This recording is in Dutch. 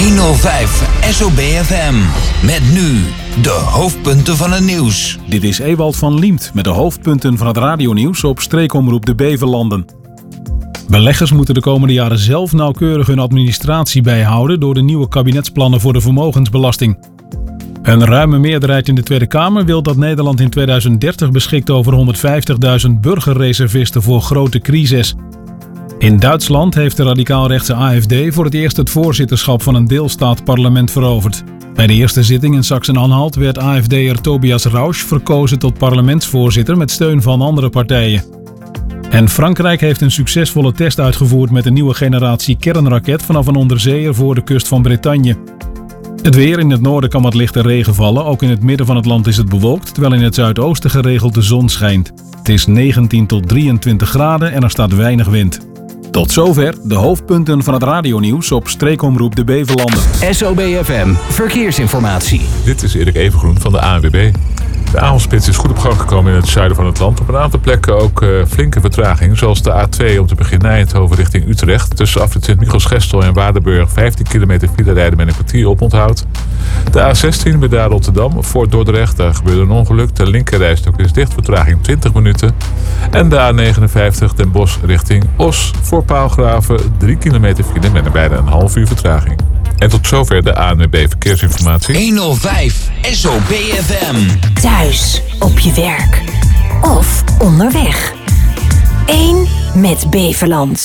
105 SOB-FM. Met nu de hoofdpunten van het nieuws. Dit is Ewald van Liemt met de hoofdpunten van het radionieuws op streekomroep De Bevelanden. Beleggers moeten de komende jaren zelf nauwkeurig hun administratie bijhouden door de nieuwe kabinetsplannen voor de vermogensbelasting. Een ruime meerderheid in de Tweede Kamer wil dat Nederland in 2030 beschikt over 150.000 burgerreservisten voor grote crises. In Duitsland heeft de radicaalrechtse AfD voor het eerst het voorzitterschap van een deelstaatparlement veroverd. Bij de eerste zitting in Sachsen-Anhalt werd AfD'er Tobias Rausch verkozen tot parlementsvoorzitter met steun van andere partijen. En Frankrijk heeft een succesvolle test uitgevoerd met een nieuwe generatie kernraket vanaf een onderzeeër voor de kust van Bretagne. Het weer: in het noorden kan wat lichte regen vallen. Ook in het midden van het land is het bewolkt, terwijl in het zuidoosten geregeld de zon schijnt. Het is 19 tot 23 graden en er staat weinig wind. Tot zover de hoofdpunten van het radionieuws op streekomroep De Bevelanden. SOB-FM Verkeersinformatie. Dit is Erik Evengroen van de ANWB. De avondspits is goed op gang gekomen in het zuiden van het land. Op een aantal plekken ook flinke vertraging. Zoals de A2 om te beginnen Eindhoven richting Utrecht. Tussen afrit Sint-Michels-Gestel en Waardenburg 15 kilometer file rijden met een kwartier oponthoud. De A16 bij daar Rotterdam voor Dordrecht. Daar gebeurde een ongeluk. De linkerrijstok is dicht, vertraging 20 minuten. En de A59 Den Bosch richting Os voor Paalgraven 3 kilometer file met bijna een half uur vertraging. En tot zover de ANWB Verkeersinformatie. 105 SOB-FM. Thuis, op je werk of onderweg. 1 met Beveland.